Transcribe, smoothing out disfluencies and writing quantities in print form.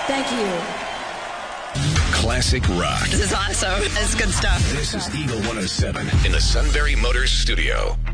Thank you. Classic rock. This is awesome. This is good stuff. This is Eagle 107 in the Sunbury Motors studio.